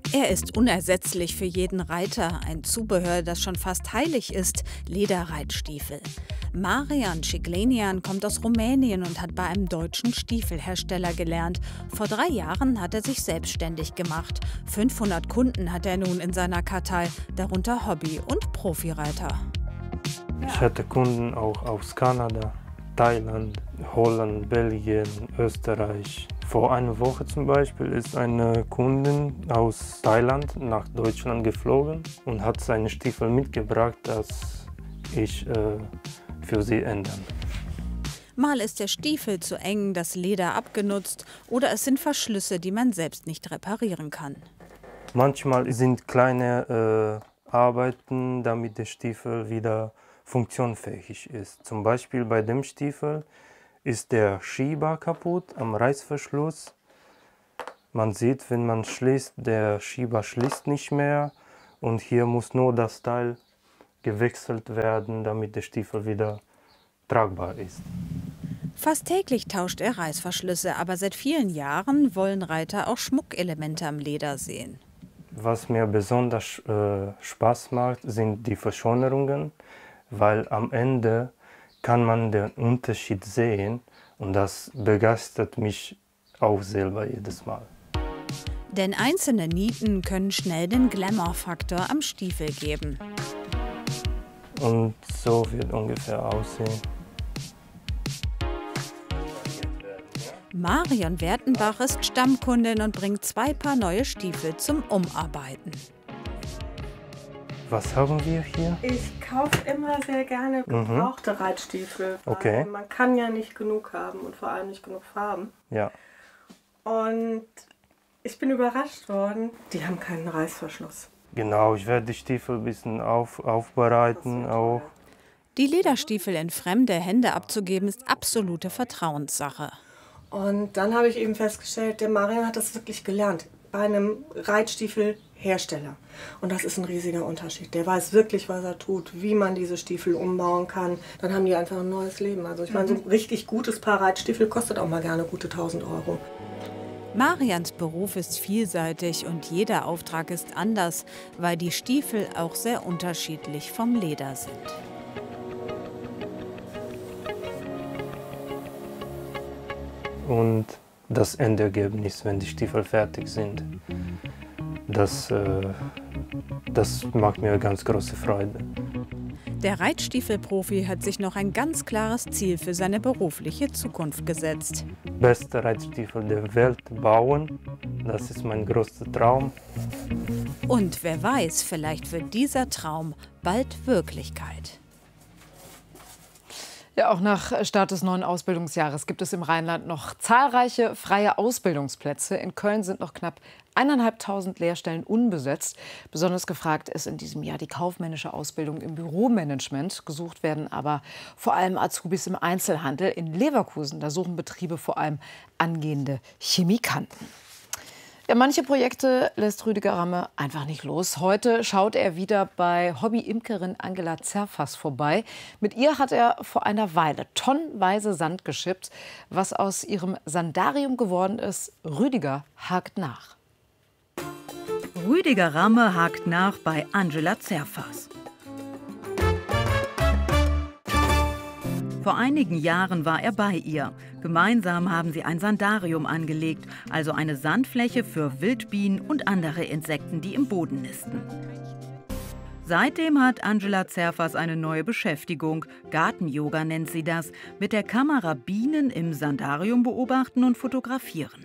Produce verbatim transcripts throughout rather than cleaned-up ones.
Er ist unersetzlich für jeden Reiter, ein Zubehör, das schon fast heilig ist, Lederreitstiefel. Marian Ciglenian kommt aus Rumänien und hat bei einem deutschen Stiefelhersteller gelernt. Vor drei Jahren hat er sich selbstständig gemacht. fünfhundert Kunden hat er nun in seiner Kartei, darunter Hobby- und Profireiter. Ich hatte Kunden auch aus Kanada, Thailand, Holland, Belgien, Österreich. Vor einer Woche zum Beispiel ist eine Kundin aus Thailand nach Deutschland geflogen und hat seine Stiefel mitgebracht, dass ich äh, für sie ändern. Mal ist der Stiefel zu eng, das Leder abgenutzt oder es sind Verschlüsse, die man selbst nicht reparieren kann. Manchmal sind kleine äh, Arbeiten, damit der Stiefel wieder funktionsfähig ist. Zum Beispiel bei dem Stiefel ist der Schieber kaputt am Reißverschluss. Man sieht, wenn man schließt, der Schieber schließt nicht mehr und hier muss nur das Teil gewechselt werden, damit der Stiefel wieder tragbar ist. Fast täglich tauscht er Reißverschlüsse, aber seit vielen Jahren wollen Reiter auch Schmuckelemente am Leder sehen. Was mir besonders äh, Spaß macht, sind die Verschönerungen, weil am Ende kann man den Unterschied sehen und das begeistert mich auch selber jedes Mal. Denn einzelne Nieten können schnell den Glamour-Faktor am Stiefel geben. Und so wird ungefähr aussehen. Marion Wertenbach ist Stammkundin und bringt zwei Paar neue Stiefel zum Umarbeiten. Was haben wir hier? Ich kaufe immer sehr gerne gebrauchte mhm. Reitstiefel. Weil okay. Man kann ja nicht genug haben und vor allem nicht genug Farben. Ja. Und ich bin überrascht worden, die haben keinen Reißverschluss. Genau, ich werde die Stiefel ein bisschen auf, aufbereiten auch. Die Lederstiefel in fremde Hände abzugeben, ist absolute Vertrauenssache. Und dann habe ich eben festgestellt, der Marian hat das wirklich gelernt. Bei einem Reitstiefelhersteller. Und das ist ein riesiger Unterschied. Der weiß wirklich, was er tut, wie man diese Stiefel umbauen kann. Dann haben die einfach ein neues Leben. Also ich meine, so ein richtig gutes Paar Reitstiefel kostet auch mal gerne gute tausend Euro. Marians Beruf ist vielseitig und jeder Auftrag ist anders, weil die Stiefel auch sehr unterschiedlich vom Leder sind. Und das Endergebnis, wenn die Stiefel fertig sind, das, äh, das macht mir ganz große Freude. Der Reitstiefelprofi hat sich noch ein ganz klares Ziel für seine berufliche Zukunft gesetzt. Beste Reitstiefel der Welt bauen, das ist mein größter Traum. Und wer weiß, vielleicht wird dieser Traum bald Wirklichkeit. Ja, auch nach Start des neuen Ausbildungsjahres gibt es im Rheinland noch zahlreiche freie Ausbildungsplätze. In Köln sind noch knapp eineinhalbtausend Lehrstellen unbesetzt. Besonders gefragt ist in diesem Jahr die kaufmännische Ausbildung im Büromanagement. Gesucht werden aber vor allem Azubis im Einzelhandel. In Leverkusen, da suchen Betriebe vor allem angehende Chemikanten. Ja, manche Projekte lässt Rüdiger Ramme einfach nicht los. Heute schaut er wieder bei Hobby-Imkerin Angela Zerfas vorbei. Mit ihr hat er vor einer Weile tonnenweise Sand geschippt. Was aus ihrem Sandarium geworden ist, Rüdiger hakt nach. Rüdiger Ramme hakt nach bei Angela Zerfas. Vor einigen Jahren war er bei ihr. Gemeinsam haben sie ein Sandarium angelegt, also eine Sandfläche für Wildbienen und andere Insekten, die im Boden nisten. Seitdem hat Angela Zerfas eine neue Beschäftigung. Garten-Yoga nennt sie das. Mit der Kamera Bienen im Sandarium beobachten und fotografieren.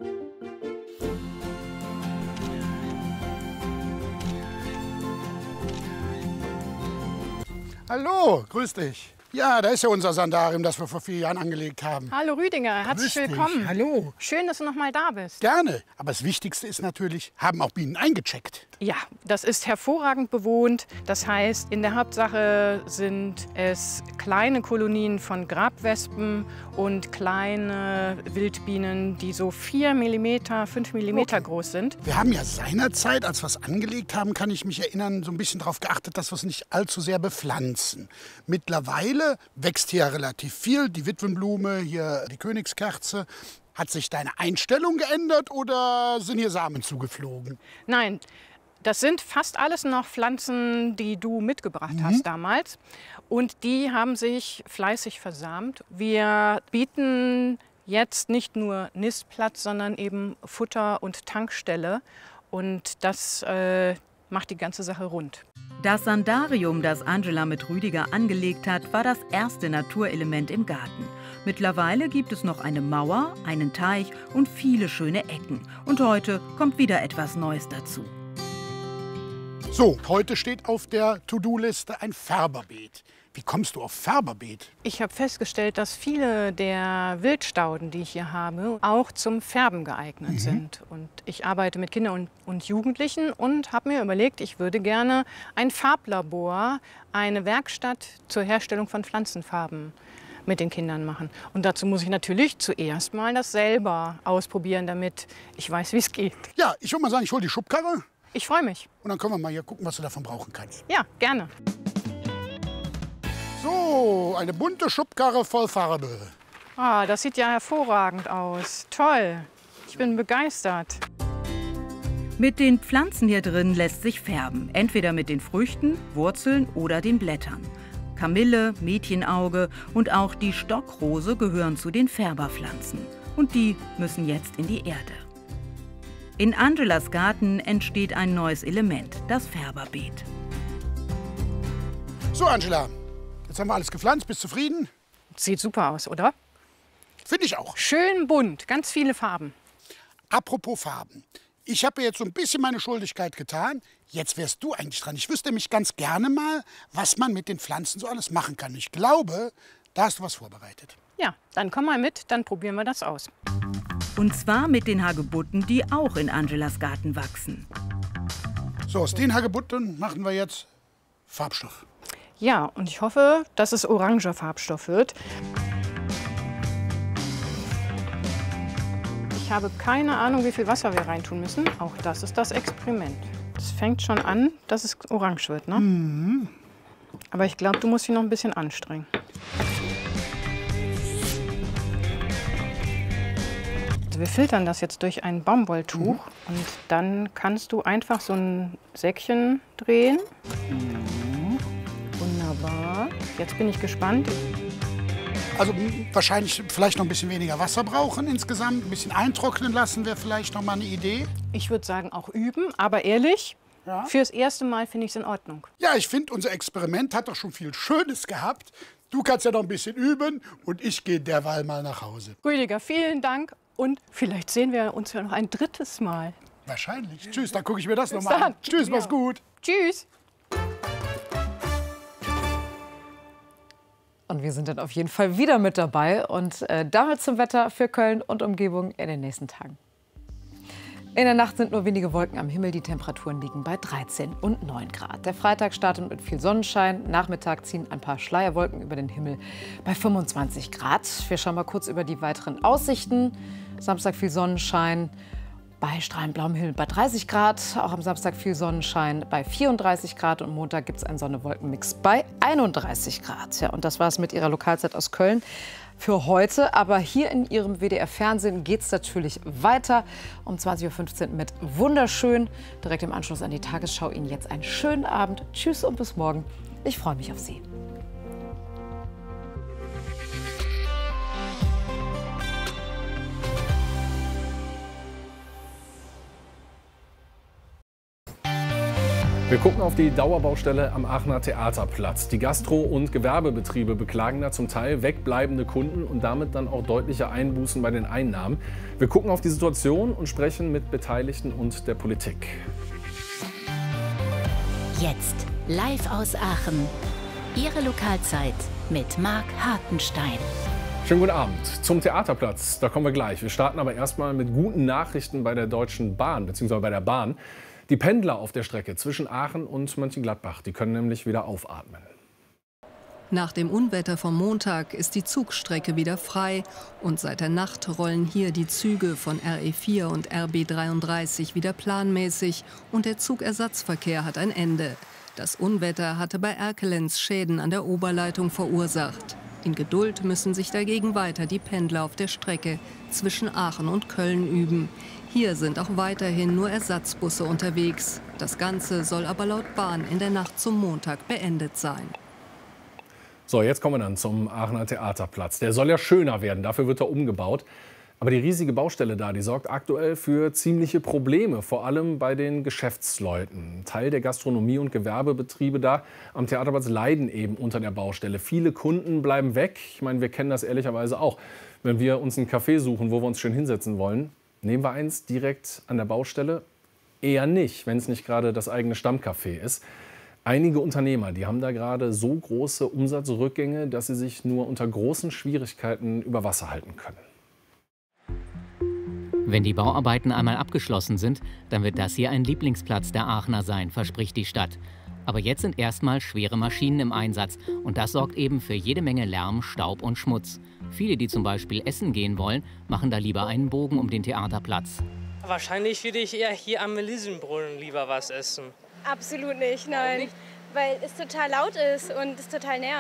Hallo, grüß dich. Ja, da ist ja unser Sandarium, das wir vor vier Jahren angelegt haben. Hallo Rüdiger, herzlich Grüß dich. willkommen. Hallo. Schön, dass du noch mal da bist. Gerne. Aber das Wichtigste ist natürlich, haben auch Bienen eingecheckt? Ja, das ist hervorragend bewohnt. Das heißt, in der Hauptsache sind es kleine Kolonien von Grabwespen und kleine Wildbienen, die so vier Millimeter, fünf Millimeter okay. groß sind. Wir haben ja seinerzeit, als wir es angelegt haben, kann ich mich erinnern, so ein bisschen darauf geachtet, dass wir es nicht allzu sehr bepflanzen. Mittlerweile Weile, wächst hier relativ viel, die Witwenblume, hier die Königskerze. Hat sich deine Einstellung geändert oder sind hier Samen zugeflogen? Nein, das sind fast alles noch Pflanzen, die du mitgebracht Mhm. hast damals. Und die haben sich fleißig versamt. Wir bieten jetzt nicht nur Nistplatz, sondern eben Futter und Tankstelle. Und das äh, macht die ganze Sache rund. Das Sandarium, das Angela mit Rüdiger angelegt hat, war das erste Naturelement im Garten. Mittlerweile gibt es noch eine Mauer, einen Teich und viele schöne Ecken. Und heute kommt wieder etwas Neues dazu. So, heute steht auf der To-Do-Liste ein Färberbeet. Wie kommst du auf Färberbeet? Ich habe festgestellt, dass viele der Wildstauden, die ich hier habe, auch zum Färben geeignet Mhm. sind. Und ich arbeite mit Kindern und, und Jugendlichen und habe mir überlegt, ich würde gerne ein Farblabor, eine Werkstatt zur Herstellung von Pflanzenfarben mit den Kindern machen. Und dazu muss ich natürlich zuerst mal das selber ausprobieren, damit ich weiß, wie es geht. Ja, ich würde mal sagen, ich hole die Schubkarre Ich freue mich. und dann können wir mal hier gucken, was du davon brauchen kannst. Ja, gerne. So, eine bunte Schubkarre voll Farbe. Ah, das sieht ja hervorragend aus. Toll. Ich bin begeistert. Mit den Pflanzen hier drin lässt sich färben. Entweder mit den Früchten, Wurzeln oder den Blättern. Kamille, Mädchenauge und auch die Stockrose gehören zu den Färberpflanzen. Und die müssen jetzt in die Erde. In Angelas Garten entsteht ein neues Element, das Färberbeet. So, Angela, jetzt haben wir alles gepflanzt. Bist du zufrieden? Sieht super aus, oder? Finde ich auch. Schön bunt, ganz viele Farben. Apropos Farben. Ich habe jetzt so ein bisschen meine Schuldigkeit getan. Jetzt wärst du eigentlich dran. Ich wüsste nämlich ganz gerne mal, was man mit den Pflanzen so alles machen kann. Ich glaube, da hast du was vorbereitet. Ja, dann komm mal mit, dann probieren wir das aus. Und zwar mit den Hagebutten, die auch in Angelas Garten wachsen. So, aus den Hagebutten machen wir jetzt Farbstoff. Ja, und ich hoffe, dass es oranger Farbstoff wird. Ich habe keine Ahnung, wie viel Wasser wir reintun müssen. Auch das ist das Experiment. Es fängt schon an, dass es orange wird, ne? Mhm. Aber ich glaube, du musst dich noch ein bisschen anstrengen. Also wir filtern das jetzt durch ein Baumwolltuch Mhm. und dann kannst du einfach so ein Säckchen drehen. Mhm. Wunderbar. Jetzt bin ich gespannt. Also m, wahrscheinlich vielleicht noch ein bisschen weniger Wasser brauchen insgesamt. Ein bisschen eintrocknen lassen wäre vielleicht noch mal eine Idee. Ich würde sagen, auch üben, aber ehrlich, Ja. fürs erste Mal finde ich es in Ordnung. Ja, ich finde, unser Experiment hat doch schon viel Schönes gehabt. Du kannst ja noch ein bisschen üben und ich gehe derweil mal nach Hause. Rüdiger, vielen Dank und vielleicht sehen wir uns ja noch ein drittes Mal. Wahrscheinlich. Tschüss, dann gucke ich mir das Bis noch mal an. dann. Tschüss, mach's Ja. gut. Tschüss. Und wir sind dann auf jeden Fall wieder mit dabei und äh, damit zum Wetter für Köln und Umgebung in den nächsten Tagen. In der Nacht sind nur wenige Wolken am Himmel. Die Temperaturen liegen bei dreizehn und neun Grad. Der Freitag startet mit viel Sonnenschein. Nachmittag ziehen ein paar Schleierwolken über den Himmel bei fünfundzwanzig Grad. Wir schauen mal kurz über die weiteren Aussichten. Samstag viel Sonnenschein bei strahlend blauem Himmel bei dreißig Grad. Auch am Samstag viel Sonnenschein bei vierunddreißig Grad. Und Montag gibt es einen Sonne-Wolken-Mix bei einunddreißig Grad. Ja, und das war es mit Ihrer Lokalzeit aus Köln für heute. Aber hier in Ihrem W D R-Fernsehen geht es natürlich weiter um zwanzig Uhr fünfzehn mit Wunderschön. Direkt im Anschluss an die Tagesschau Ihnen jetzt einen schönen Abend. Tschüss und bis morgen. Ich freue mich auf Sie. Wir gucken auf die Dauerbaustelle am Aachener Theaterplatz. Die Gastro- und Gewerbebetriebe beklagen da zum Teil wegbleibende Kunden und damit dann auch deutliche Einbußen bei den Einnahmen. Wir gucken auf die Situation und sprechen mit Beteiligten und der Politik. Jetzt live aus Aachen. Ihre Lokalzeit mit Marc Hartenstein. Schönen guten Abend zum Theaterplatz. Da kommen wir gleich. Wir starten aber erstmal mit guten Nachrichten bei der Deutschen Bahn bzw. bei der Bahn. Die Pendler auf der Strecke zwischen Aachen und Mönchengladbach, die können nämlich wieder aufatmen. Nach dem Unwetter vom Montag ist die Zugstrecke wieder frei. Und seit der Nacht rollen hier die Züge von R E vier und R B dreiunddreißig wieder planmäßig. Und der Zugersatzverkehr hat ein Ende. Das Unwetter hatte bei Erkelenz Schäden an der Oberleitung verursacht. In Geduld müssen sich dagegen weiter die Pendler auf der Strecke zwischen Aachen und Köln üben. Hier sind auch weiterhin nur Ersatzbusse unterwegs. Das Ganze soll aber laut Bahn in der Nacht zum Montag beendet sein. So, jetzt kommen wir dann zum Aachener Theaterplatz. Der soll ja schöner werden, dafür wird er umgebaut. Aber die riesige Baustelle da, die sorgt aktuell für ziemliche Probleme, vor allem bei den Geschäftsleuten. Ein Teil der Gastronomie- und Gewerbebetriebe da am Theaterplatz leiden eben unter der Baustelle. Viele Kunden bleiben weg. Ich meine, wir kennen das ehrlicherweise auch. Wenn wir uns ein Café suchen, wo wir uns schön hinsetzen wollen, nehmen wir eins direkt an der Baustelle? Eher nicht, wenn es nicht gerade das eigene Stammcafé ist. Einige Unternehmer, die haben da gerade so große Umsatzrückgänge, dass sie sich nur unter großen Schwierigkeiten über Wasser halten können. Wenn die Bauarbeiten einmal abgeschlossen sind, dann wird das hier ein Lieblingsplatz der Aachener sein, verspricht die Stadt. Aber jetzt sind erstmal schwere Maschinen im Einsatz und das sorgt eben für jede Menge Lärm, Staub und Schmutz. Viele, die zum Beispiel essen gehen wollen, machen da lieber einen Bogen um den Theaterplatz. Wahrscheinlich würde ich eher hier am Melissenbrunnen lieber was essen. Absolut nicht, nein. Nicht? Weil es total laut ist und es total nervt.